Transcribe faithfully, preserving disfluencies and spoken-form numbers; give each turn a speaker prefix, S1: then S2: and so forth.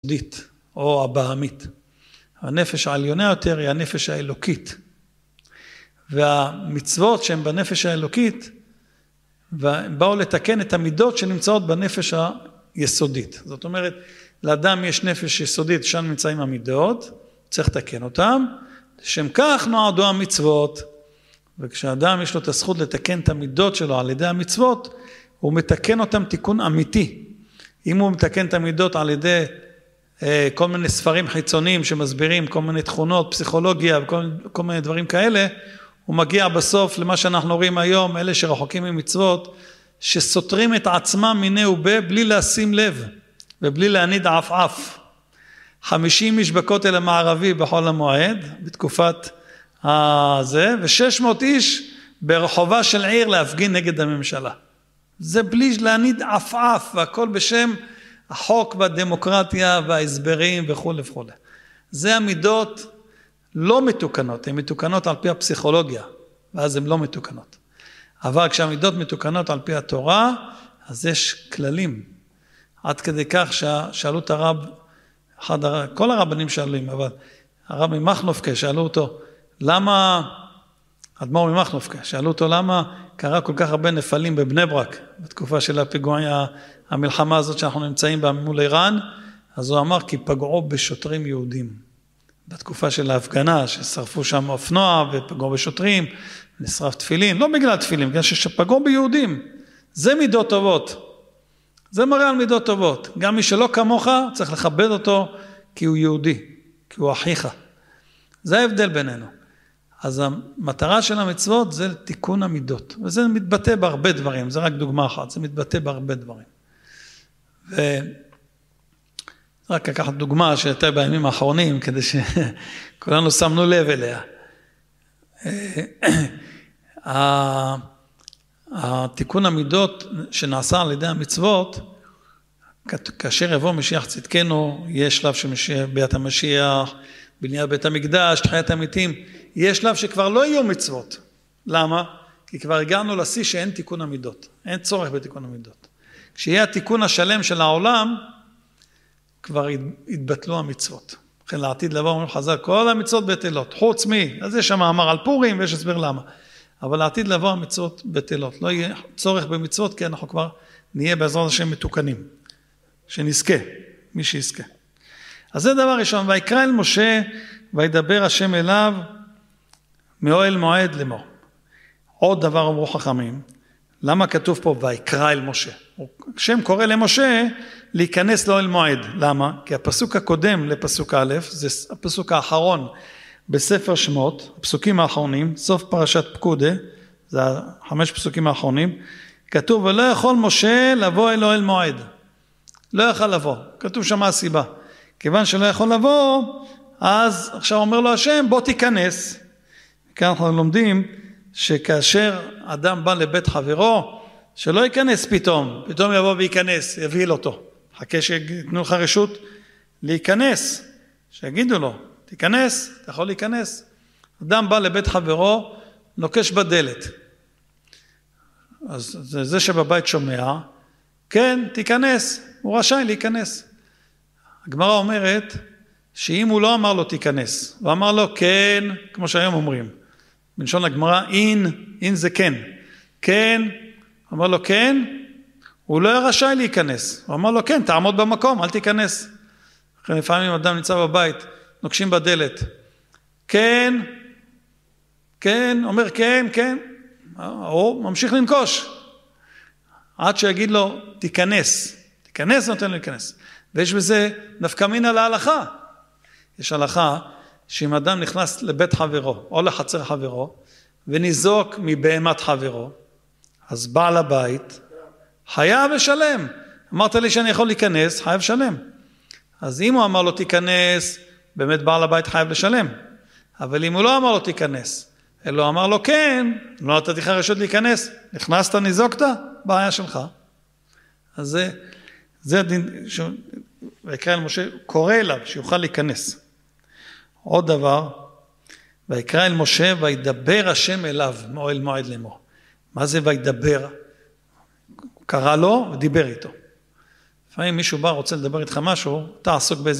S1: היסודית, או הבהמית. הנפש העליונה יותר היא הנפש האלוקית. והמצוות שהן בנפש האלוקית, באו לתקן את המידות שנמצאות בנפש היסודית. זאת אומרת, לאדם יש נפש יסודית, שם נמצאים המידות, צריך לתקן אותם, לשם כך נועדו המצוות, וכשאדם יש לו את הזכות לתקן את המידות שלו על ידי המצוות, הוא מתקן אותם תיקון אמיתי. אם הוא מתקן את המידות על ידי אה, כל מיני ספרים חיצוניים שמסבירים כל מיני תכונות, פסיכולוגיה וכל כל מיני דברים כאלה, הוא מגיע בסוף למה שאנחנו רואים היום, אלה שרחוקים ממצוות, שסותרים את עצמם מיני ובה בלי לשים לב, ובלי להניד עף עף. חמישים איש בכותל המערבי בחול המועד, בתקופת הזה, ו-שש מאות איש ברחובה של עיר להפגין נגד הממשלה. זה בלי להניד עף עף, והכל בשם החוק והדמוקרטיה וההסברים וכו' וכו'. זה המידות לא מתוקנות, הן מתוקנות על פי הפסיכולוגיה, ואז הן לא מתוקנות. אבל כשהמידות מתוקנות על פי התורה, אז יש כללים. עד כדי כך ששאלו את הרב, אחד הרב, כל הרבנים שאלים, אבל הרב ממחנופקה שאלו אותו, למה, אדמו"ר ממחנופקה, שאלו אותו למה קרה כל כך הרבה נפלים בבני ברק, בתקופה של הפיגועי המלחמה הזאת שאנחנו נמצאים בה מול איראן, אז הוא אמר כי פגעו בשוטרים יהודים. בתקופה של ההפגנה, ששרפו שם אופנוע ופגעו בשוטרים, נשרף תפילין, לא בגלל תפילין, בגלל שפגעו ביהודים. זה מידות טובות. זה מראה על מידות טובות. גם מי שלא כמוך, צריך לכבד אותו כי הוא יהודי, כי הוא אחיך. זה ההבדל בינינו. אז המטרה של המצוות זה תיקון המידות. וזה מתבטא בהרבה דברים, זה רק דוגמה אחת, זה מתבטא בהרבה דברים. ו... רק לקחת דוגמה שהייתה בימים האחרונים, כדי שכולנו שמנו לב אליה. התיקון המידות שנעשה על ידי המצוות, כאשר יבוא משיח צדקנו, יש שלב שמשיח בית המשיח, בניית בית המקדש, תחיית המתים, יש שלב שכבר לא יהיו מצוות. למה? כי כבר הגענו לשיא שאין תיקון המידות, אין צורך בתיקון המידות. כשיהיה התיקון השלם של העולם, כבר התבטלו המצוות. לכן לעתיד לבוא, אומרים חז"ל, כל המצוות בטלות, חוץ מי, אז יש שם מאמר על פורים, ויש הסבר למה. אבל לעתיד לבוא המצוות בטלות, לא יהיה צורך במצוות, כי אנחנו כבר נהיה בעזרת השם מתוקנים, שנזכה, מי שיזכה. אז זה דבר ראשון, ויקרא אל משה, וידבר השם אליו, מאוהל מועד לאמור. עוד דבר אמרו חכמים, למה כתוב פה ויקרא אל משה? השם קורא למשה להיכנס לאוהל מועד. למה? כי הפסוק הקודם לפסוק א', זה הפסוק האחרון בספר שמות, הפסוקים האחרונים, סוף פרשת פקודה, זה החמש פסוקים האחרונים, כתוב ולא יכול משה לבוא אל אוהל מועד. לא יכול לבוא. כתוב שם הסיבה. כיוון שלא יכול לבוא, אז עכשיו אומר לו השם בוא תיכנס. כאן אנחנו לומדים שכאשר אדם בא לבית חברו, שלא ייכנס פתאום, פתאום יבוא וייכנס, יבהיל אותו. חכה שיתנו לך רשות להיכנס, שיגידו לו, תיכנס, אתה יכול להיכנס. אדם בא לבית חברו, נוקש בדלת. אז זה, זה שבבית שומע, כן, תיכנס, הוא רשאי להיכנס. הגמרא אומרת, שאם הוא לא אמר לו תיכנס, הוא אמר לו כן, כמו שהיום אומרים, בלשון הגמרא, אין, אין זה כן. כן, אמר לו כן, הוא לא היה רשאי להיכנס. הוא אמר לו כן, תעמוד במקום, אל תיכנס. אחרי לפעמים אדם נמצא בבית, נוקשים בדלת. כן, כן, אומר כן, כן. הוא ממשיך לנקוש. עד שיגיד לו, תיכנס. תיכנס, נותן לו להיכנס. ויש בזה נפקא מינה להלכה. יש הלכה שאם אדם נכנס לבית חברו, או לחצר חברו, וניזוק מבהמת חברו, אז בעל הבית חייב לשלם. אמרת לי שאני יכול להיכנס, חייב לשלם. אז אם הוא אמר לו תיכנס, באמת בעל הבית חייב לשלם. אבל אם הוא לא אמר לו תיכנס, אלא אמר לו כן, לא נתתי לך רשות להיכנס, נכנסת, ניזוקת, בעיה שלך. אז זה, זה הדין, ויקרא אל משה, קורא אליו שיוכל להיכנס. עוד דבר, ויקרא אל משה וידבר השם אליו, מאוהל מועד לאמור. מה זה וידבר? קרא לו ודיבר איתו. לפעמים מישהו בא רוצה לדבר איתך משהו, אתה עסוק באיזה